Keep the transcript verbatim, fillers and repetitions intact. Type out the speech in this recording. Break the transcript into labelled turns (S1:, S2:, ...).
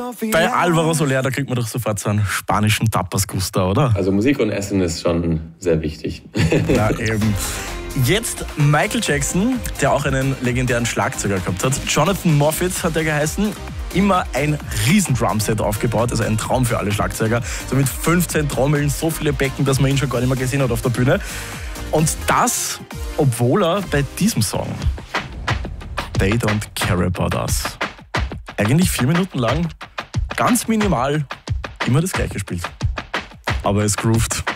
S1: Bei Alvaro Soler, da kriegt man doch sofort so einen spanischen Tapas-Guster, oder?
S2: Also Musik und Essen ist schon sehr wichtig.
S1: Ja, eben. Jetzt Michael Jackson, der auch einen legendären Schlagzeuger gehabt hat. Jonathan Moffett hat er geheißen. Immer ein riesen Drumset aufgebaut, also ein Traum für alle Schlagzeuger. So mit fünfzehn Trommeln, so viele Becken, dass man ihn schon gar nicht mehr gesehen hat auf der Bühne. Und das, obwohl er bei diesem Song They Don't Care About Us eigentlich vier Minuten lang ganz minimal immer das Gleiche spielt. Aber es groovt.